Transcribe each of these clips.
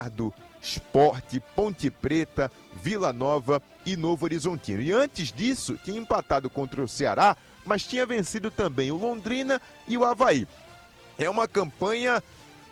do Sport, Ponte Preta, Vila Nova e Novo Horizontino. E antes disso, tinha empatado contra o Ceará, mas tinha vencido também o Londrina e o Avaí. É uma campanha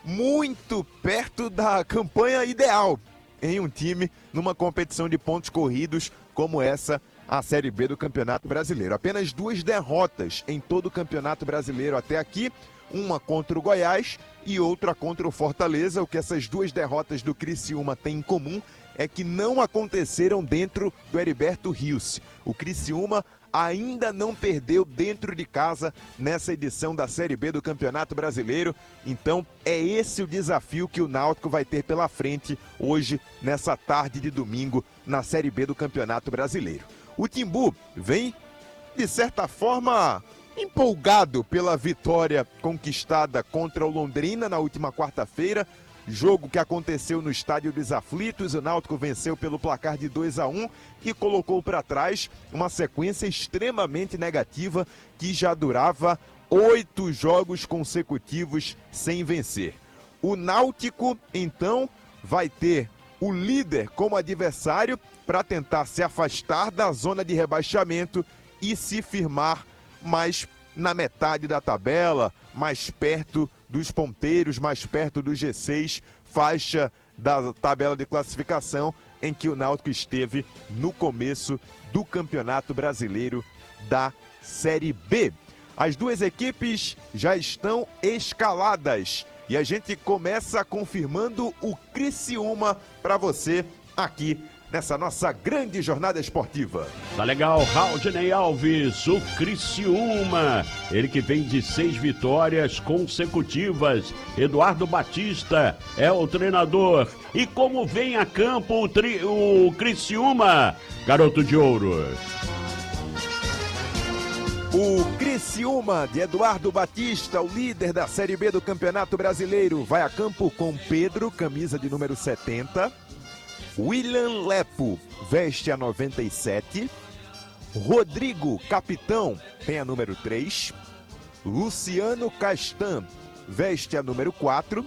muito perto da campanha ideal em um time numa competição de pontos corridos como essa, a Série B do Campeonato Brasileiro. Apenas 2 derrotas em todo o Campeonato Brasileiro até aqui, uma contra o Goiás e outra contra o Fortaleza. O que essas 2 derrotas do Criciúma têm em comum é que não aconteceram dentro do Heriberto Rios. O Criciúma ainda não perdeu dentro de casa nessa edição da Série B do Campeonato Brasileiro. Então é esse o desafio que o Náutico vai ter pela frente hoje, nessa tarde de domingo, na Série B do Campeonato Brasileiro. O Timbu vem, de certa forma, empolgado pela vitória conquistada contra o Londrina na última quarta-feira. Jogo que aconteceu no Estádio dos Aflitos. O Náutico venceu pelo placar de 2-1 e colocou para trás uma sequência extremamente negativa que já durava 8 jogos consecutivos sem vencer. O Náutico, então, vai ter o líder como adversário para tentar se afastar da zona de rebaixamento e se firmar mais na metade da tabela, mais perto dos ponteiros, mais perto do G6, faixa da tabela de classificação em que o Náutico esteve no começo do Campeonato Brasileiro da Série B. As 2 equipes já estão escaladas e a gente começa confirmando o Criciúma para você aqui nessa nossa grande jornada esportiva. Tá legal, Raudinei Alves, o Criciúma, ele que vem de 6 vitórias consecutivas. Eduardo Batista é o treinador. E como vem a campo o Criciúma, garoto de ouro? O Criciúma de Eduardo Batista, o líder da Série B do Campeonato Brasileiro, vai a campo com Pedro, camisa de número 70. William Lepo veste a 97. Rodrigo, capitão, tem a número 3. Luciano Castan veste a número 4.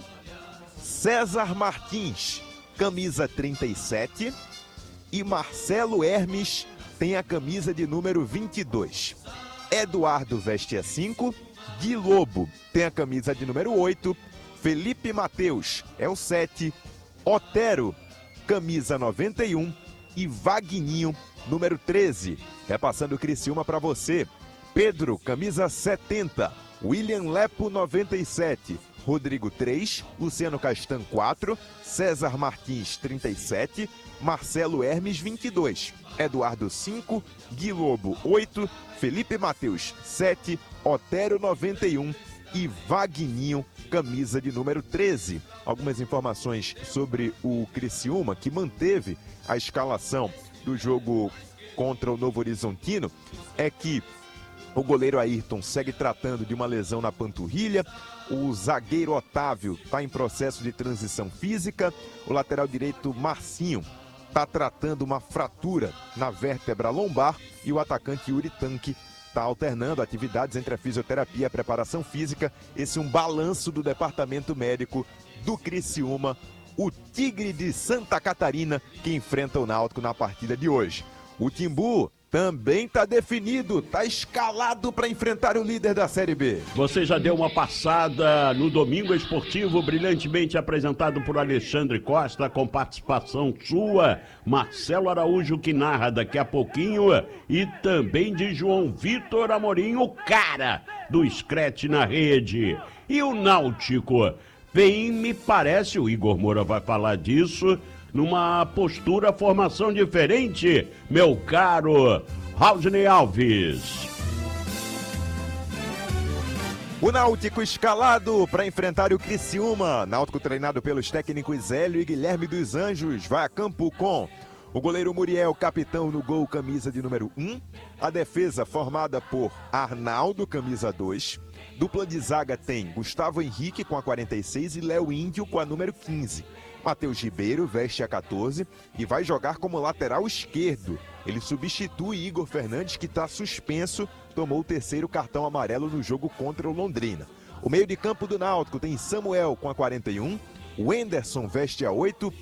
César Martins, camisa 37. E Marcelo Hermes tem a camisa de número 22. Eduardo veste a 5. Gui Lobo tem a camisa de número 8. Felipe Mateus é o 7. Otero, camisa 91, e Vagninho, número 13. Repassando o Criciúma para você. Pedro, camisa 70. William Lepo, 97. Rodrigo, 3. Luciano Castan, 4. César Martins, 37. Marcelo Hermes, 22. Eduardo, 5. Gui Lobo, 8. Felipe Mateus, 7. Otero, 91. E Vagninho, camisa de número 13. Algumas informações sobre o Criciúma, que manteve a escalação do jogo contra o Novo Horizontino, é que o goleiro Ayrton segue tratando de uma lesão na panturrilha, o zagueiro Otávio está em processo de transição física, o lateral direito Marcinho está tratando uma fratura na vértebra lombar e o atacante Yuri Tanque está alternando atividades entre a fisioterapia e a preparação física. Esse é um balanço do departamento médico do Criciúma, o Tigre de Santa Catarina, que enfrenta o Náutico na partida de hoje. O Timbu também está definido, está escalado para enfrentar o líder da Série B. Você já deu uma passada no Domingo Esportivo, brilhantemente apresentado por Alexandre Costa, com participação sua, Marcelo Araújo, que narra daqui a pouquinho, e também de João Vitor Amorim, o cara do Scratch na rede. E o Náutico vem, me parece, o Igor Moura vai falar disso, numa postura, formação diferente, meu caro Raudinei Alves. O Náutico escalado para enfrentar o Criciúma. Náutico treinado pelos técnicos Hélio e Guilherme dos Anjos. Vai a campo com o goleiro Muriel, capitão no gol, camisa de número 1. A defesa formada por Arnaldo, camisa 2. Dupla de zaga tem Gustavo Henrique com a 46 e Léo Índio com a número 15. Matheus Ribeiro veste a 14 e vai jogar como lateral esquerdo. Ele substitui Igor Fernandes, que está suspenso, tomou o 3º cartão amarelo no jogo contra o Londrina. O meio de campo do Náutico tem Samuel com a 41, O Henderson veste a 8